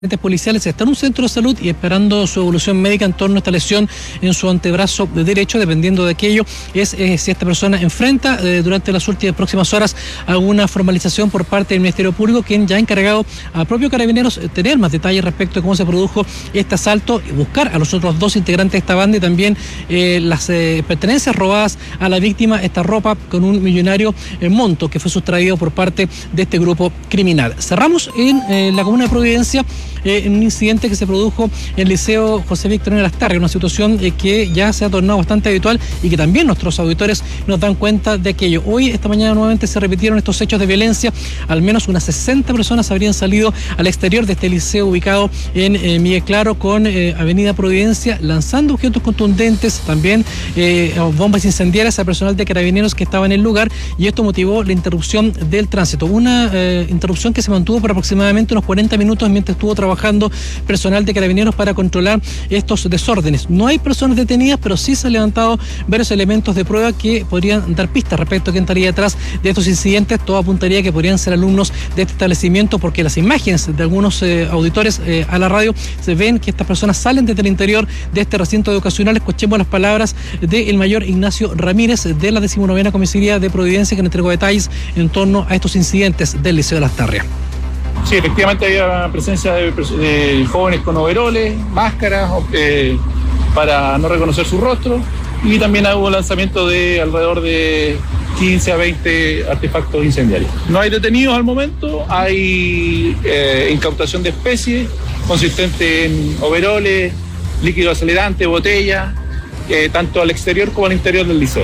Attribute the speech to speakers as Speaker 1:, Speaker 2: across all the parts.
Speaker 1: policiales está en un centro de salud y esperando su evolución médica en torno a esta lesión en su antebrazo derecho. Dependiendo de aquello es si esta persona enfrenta durante las últimas próximas horas alguna formalización por parte del Ministerio Público, quien ya ha encargado a propio Carabineros tener más detalles respecto de cómo se produjo este asalto y buscar a los otros dos integrantes de esta banda y también las pertenencias robadas a la víctima, esta ropa con un millonario monto que fue sustraído por parte de este grupo criminal. Cerramos en la comuna de Providencia en un incidente que se produjo en el Liceo José Victorino Lastarria, una situación que ya se ha tornado bastante habitual y que también nuestros auditores nos dan cuenta de aquello. Hoy, esta mañana, nuevamente se repitieron estos hechos de violencia. Al menos unas 60 personas habrían salido al exterior de este liceo ubicado en Miguel Claro con Avenida Providencia, lanzando objetos contundentes, también bombas incendiarias a personal de Carabineros que estaba en el lugar, y esto motivó la interrupción del tránsito. Una interrupción que se mantuvo por aproximadamente unos 40 minutos mientras estuvo trabajando personal de Carabineros para controlar estos desórdenes. No hay personas detenidas, pero sí se han levantado varios elementos de prueba que podrían dar pistas respecto a quién estaría detrás de estos incidentes. Todo apuntaría que podrían ser alumnos de este establecimiento, porque las imágenes de algunos auditores a la radio se ven que estas personas salen desde el interior de este recinto educacional. Escuchemos las palabras del mayor Ignacio Ramírez de la 19ª Comisaría de Providencia, que nos entregó detalles en torno a estos incidentes del Liceo de Lastarria.
Speaker 2: Sí, efectivamente había presencia de jóvenes con overoles, máscaras, para no reconocer su rostro, y también hubo lanzamiento de alrededor de 15 a 20 artefactos incendiarios. No hay detenidos al momento, hay incautación de especies consistente en overoles, líquido acelerante, botellas, tanto al exterior como al interior del liceo.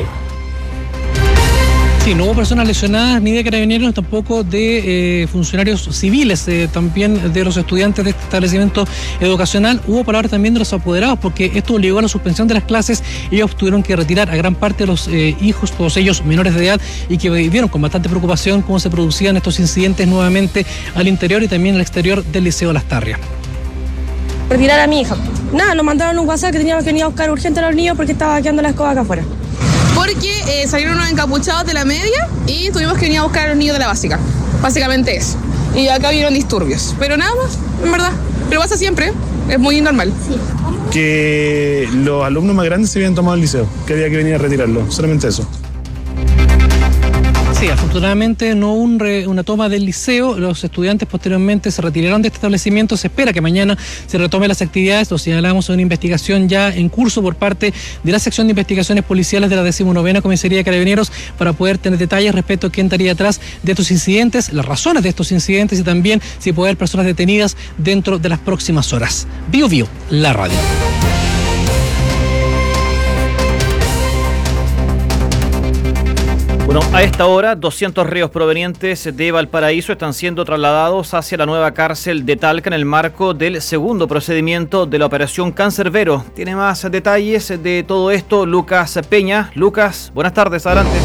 Speaker 1: Sí, no hubo personas lesionadas ni de Carabineros, tampoco de funcionarios civiles, también de los estudiantes de este establecimiento educacional. Hubo palabras también de los apoderados, porque esto obligó a la suspensión de las clases. Ellos tuvieron que retirar a gran parte de los hijos, todos ellos menores de edad, y que vivieron con bastante preocupación cómo se producían estos incidentes nuevamente al interior y también al exterior del Liceo Lastarria.
Speaker 3: Retirar a mi hija. Nada, nos mandaron un WhatsApp que teníamos que venir a buscar urgente a los niños porque estaba quedando la escoba acá afuera.
Speaker 4: Porque salieron unos encapuchados de la media y tuvimos que venir a buscar a los niños de la básica. Básicamente eso. Y acá vieron disturbios. Pero nada más, en verdad. Pero pasa siempre, es muy normal. Sí.
Speaker 5: Que los alumnos más grandes se habían tomado el liceo, que había que venir a retirarlo, solamente eso.
Speaker 1: Sí, afortunadamente no hubo una toma del liceo. Los estudiantes posteriormente se retiraron de este establecimiento. Se espera que mañana se retomen las actividades. Lo señalamos en una investigación ya en curso por parte de la sección de investigaciones policiales de la 19ª Comisaría de Carabineros, para poder tener detalles respecto a quién estaría atrás de estos incidentes, las razones de estos incidentes y también si puede haber personas detenidas dentro de las próximas horas. Bio Bio, la radio.
Speaker 6: Bueno, a esta hora, 200 reos provenientes de Valparaíso están siendo trasladados hacia la nueva cárcel de Talca en el marco del segundo procedimiento de la operación Cancerbero. Tiene más detalles de todo esto Lucas Peña. Lucas, buenas tardes, adelante.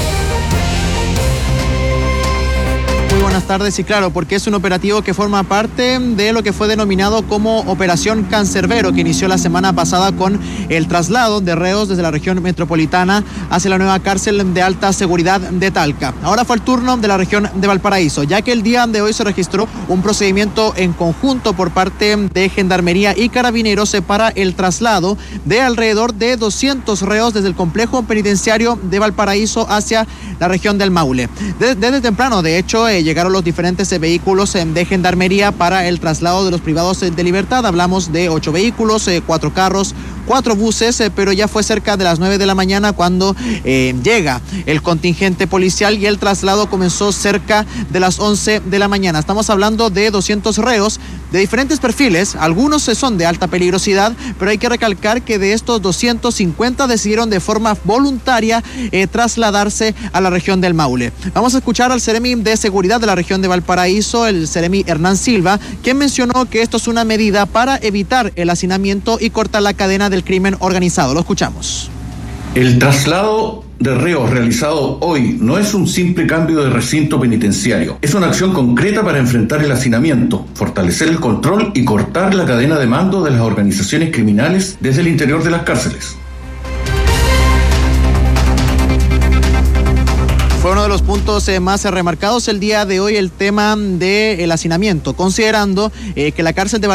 Speaker 7: Buenas tardes, y claro, porque es un operativo que forma parte de lo que fue denominado como Operación Cancerbero, que inició la semana pasada con el traslado de reos desde la región metropolitana hacia la nueva cárcel de alta seguridad de Talca. Ahora fue el turno de la región de Valparaíso, ya que el día de hoy se registró un procedimiento en conjunto por parte de Gendarmería y Carabineros para el traslado de alrededor de 200 reos desde el complejo penitenciario de Valparaíso hacia la región del Maule. Desde temprano, de hecho, llegaron los diferentes vehículos de Gendarmería para el traslado de los privados de libertad. Hablamos de 8 vehículos, 4 carros, 4 buses, pero ya fue cerca de las 9 de la mañana cuando llega el contingente policial, y el traslado comenzó cerca de las 11 de la mañana. Estamos hablando de 200 reos de diferentes perfiles. Algunos son de alta peligrosidad, pero hay que recalcar que de estos 250 decidieron de forma voluntaria trasladarse a la región del Maule. Vamos a escuchar al Seremi de Seguridad de la región de Valparaíso, el Seremi Hernán Silva, quien mencionó que esto es una medida para evitar el hacinamiento y cortar la cadena del crimen organizado. Lo escuchamos.
Speaker 8: El traslado de reos realizado hoy no es un simple cambio de recinto penitenciario. Es una acción concreta para enfrentar el hacinamiento, fortalecer el control y cortar la cadena de mando de las organizaciones criminales desde el interior de las cárceles.
Speaker 7: Fue uno de los los puntos más remarcados el día de hoy el tema del hacinamiento, considerando que la cárcel de